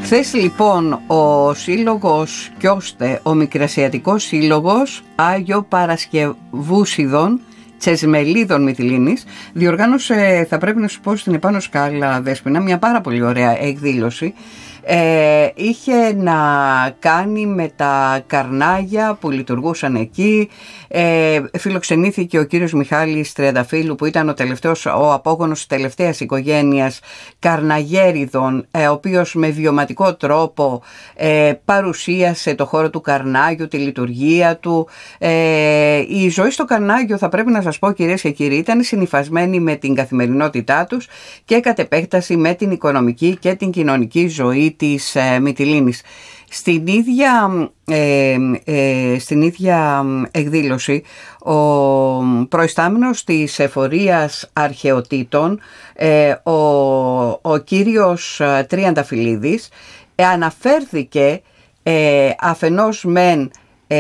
Χθες λοιπόν ο Σύλλογος Κιώστε, ο Μικρασιατικός Σύλλογος Άγιο Παρασκευούσιδων Τσεσμελίδων Μυτιλήνης, διοργάνωσε, θα πρέπει να σου πω, στην Επάνω Σκάλα, Δέσποινα, μια πάρα πολύ ωραία εκδήλωση. Είχε να κάνει με τα καρνάγια που λειτουργούσαν εκεί. Φιλοξενήθηκε ο κύριος Μιχάλης Τριανταφύλου, που ήταν ο απόγονος της τελευταίας οικογένειας καρναγέριδων, ο οποίος με βιωματικό τρόπο παρουσίασε το χώρο του καρνάγιου, τη λειτουργία του. Η ζωή στο καρνάγιο, θα πρέπει να σας πω, κυρίες και κύριοι, ήταν συνυφασμένη με την καθημερινότητά τους και κατ' επέκταση με την οικονομική και την κοινωνική ζωή της Μυτιλήνης. Στην ίδια εκδήλωση, ο προϊστάμενος της Εφορίας Αρχαιοτήτων, ο κύριος Τριανταφυλλίδης, αναφέρθηκε αφενός μεν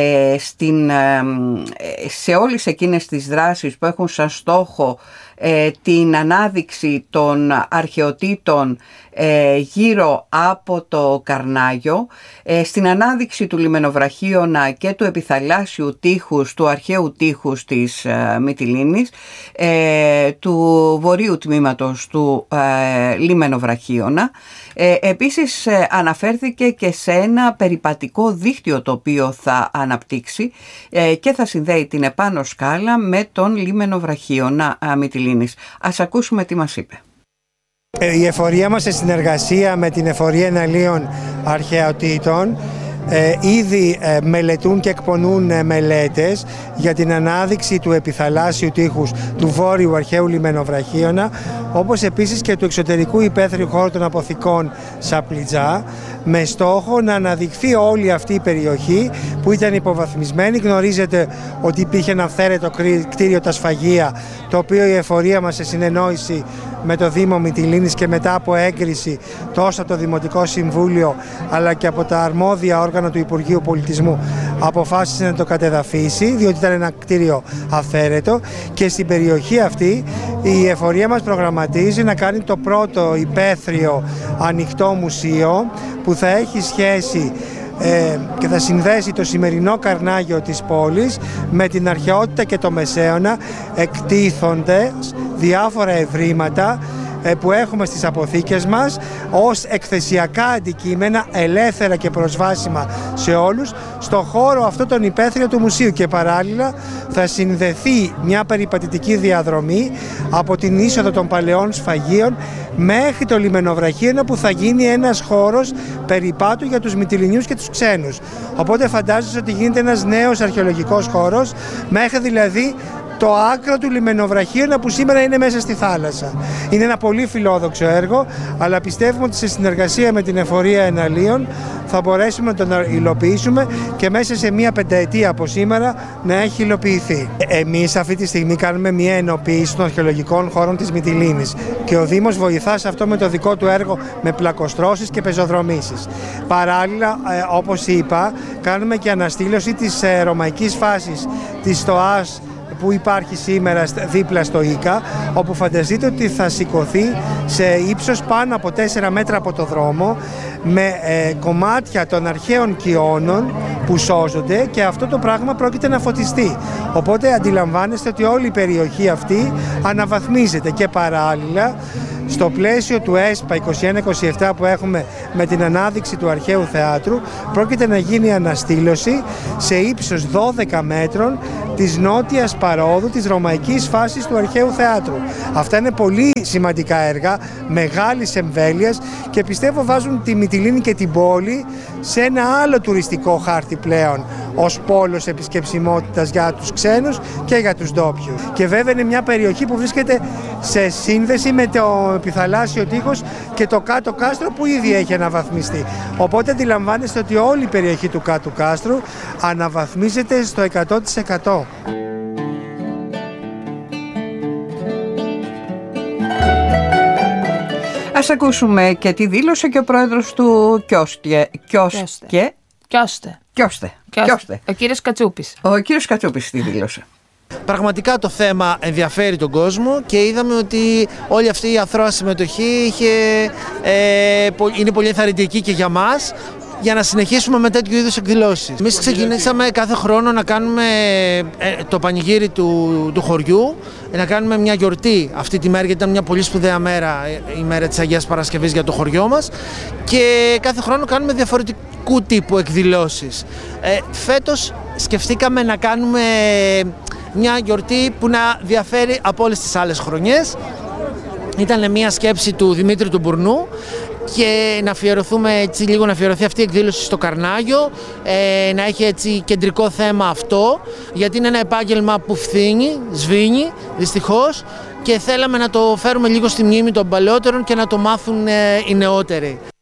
σε όλες εκείνες τις δράσεις που έχουν σαν στόχο την ανάδειξη των αρχαιοτήτων γύρω από το Καρνάγιο, στην ανάδειξη του λιμενοβραχίωνα και του επιθαλάσσιου τείχους, του αρχαίου τείχους της Μυτιλήνης, του βορείου τμήματος του λιμενοβραχίωνα. Επίσης αναφέρθηκε και σε ένα περιπατικό δίκτυο το οποίο θα αναπτύξει και θα συνδέει την Επάνω Σκάλα με τον λιμενοβραχίωνα Μυτιλήνης. Ας ακούσουμε τι μας είπε. Η εφορία μας, σε συνεργασία με την Εφορία Εναλίων Αρχαιοτήτων, ήδη μελετούν και εκπονούν μελέτες για την ανάδειξη του επιθαλάσσιου τείχους του βόρειου αρχαίου λιμενοβραχίωνα, όπως επίσης και του εξωτερικού υπαίθριου χώρου των αποθηκών Σαπλιτζά, με στόχο να αναδειχθεί όλη αυτή η περιοχή που ήταν υποβαθμισμένη. Γνωρίζετε ότι υπήρχε ένα αυθαίρετο κτίριο, τα Σφαγεία, το οποίο η εφορία μας, σε συνεννόηση με το Δήμο Μυτιλήνης και μετά από έγκριση τόσο από το Δημοτικό Συμβούλιο αλλά και από τα αρμόδια όργανα του Υπουργείου Πολιτισμού, αποφάσισε να το κατεδαφίσει, διότι ήταν ένα κτίριο αυθαίρετο, και στην περιοχή αυτή η εφορία μας προγραμματίζει να κάνει το πρώτο υπαίθριο ανοιχτό μουσείο που θα έχει σχέση και θα συνδέσει το σημερινό καρνάγιο της πόλης με την αρχαιότητα και το μεσαίωνα, εκτίθονται διάφορα ευρήματα που έχουμε στις αποθήκες μας ως εκθεσιακά αντικείμενα, ελεύθερα και προσβάσιμα σε όλους, στο χώρο αυτό τον υπαίθριο του μουσείου, και παράλληλα θα συνδεθεί μια περιπατητική διαδρομή από την είσοδο των παλαιών Σφαγείων μέχρι το λιμενοβραχίωνα, που θα γίνει ένας χώρος περιπάτου για τους Μυτιληνιούς και τους ξένους. Οπότε φαντάζεσαι ότι γίνεται ένας νέος αρχαιολογικός χώρος, μέχρι δηλαδή το άκρο του λιμενοβραχίωνα που σήμερα είναι μέσα στη θάλασσα. Είναι ένα πολύ φιλόδοξο έργο, αλλά πιστεύουμε ότι σε συνεργασία με την Εφορία Εναλίων θα μπορέσουμε να το υλοποιήσουμε και μέσα σε μία πενταετία από σήμερα να έχει υλοποιηθεί. Εμείς αυτή τη στιγμή κάνουμε μία ενοποίηση των αρχαιολογικών χώρων της Μυτιλήνης και ο Δήμος βοηθά σε αυτό με το δικό του έργο, με πλακοστρώσεις και πεζοδρομήσεις. Παράλληλα, όπως είπα, κάνουμε και αναστήλωση της ρωμαϊκής φάσης της στοάς που υπάρχει σήμερα δίπλα στο Ίκα, όπου φανταστείτε ότι θα σηκωθεί σε ύψος πάνω από 4 μέτρα από το δρόμο, με κομμάτια των αρχαίων κοιώνων που σώζονται, και αυτό το πράγμα πρόκειται να φωτιστεί. Οπότε αντιλαμβάνεστε ότι όλη η περιοχή αυτή αναβαθμίζεται, και παράλληλα στο πλαίσιο του ΕΣΠΑ 21-27 που έχουμε με την ανάδειξη του αρχαίου θεάτρου, πρόκειται να γίνει αναστήλωση σε ύψος 12 μέτρων της νότιας παρόδου της ρωμαϊκής φάσης του αρχαίου θεάτρου. Αυτά είναι πολύ σημαντικά έργα, μεγάλης εμβέλειας, και πιστεύω βάζουν τη Μυτιλήνη και την πόλη σε ένα άλλο τουριστικό χάρτη πλέον, ως πόλος επισκεψιμότητας για τους ξένους και για τους ντόπιους. Και βέβαια είναι μια περιοχή που βρίσκεται σε σύνδεση με το επιθαλάσσιο τείχος και το κάτω κάστρο, που ήδη έχει αναβαθμιστεί. Οπότε αντιλαμβάνεστε ότι όλη η περιοχή του κάτω κάστρου αναβαθμίζεται στο 100%. Ας ακούσουμε και τι δήλωσε και ο πρόεδρος του Κιώστε. Ο κύριος Κατσούπης. Ο κύριος Κατσούπης τι δήλωσε. Πραγματικά το θέμα ενδιαφέρει τον κόσμο και είδαμε ότι όλη αυτή η αθρώα συμμετοχή είναι πολύ ενθαρρυντική και για μας, για να συνεχίσουμε με τέτοιου είδους εκδηλώσεις. Εμείς ξεκινήσαμε κάθε χρόνο να κάνουμε το πανηγύρι του χωριού, να κάνουμε μια γιορτή αυτή τη μέρα, γιατί ήταν μια πολύ σπουδαία μέρα, η μέρα της Αγίας Παρασκευής για το χωριό μας, και κάθε χρόνο κάνουμε διαφορετικού τύπου εκδηλώσεις. Φέτος σκεφτήκαμε να κάνουμε μια γιορτή που να διαφέρει από όλες τις άλλες χρονιές. Ήταν μια σκέψη του Δημήτρη του Μπουρνού και να αφιερωθεί αυτή η εκδήλωση στο Καρνάγιο, να έχει έτσι κεντρικό θέμα αυτό, γιατί είναι ένα επάγγελμα που σβήνει δυστυχώς, και θέλαμε να το φέρουμε λίγο στη μνήμη των παλαιότερων και να το μάθουν οι νεότεροι.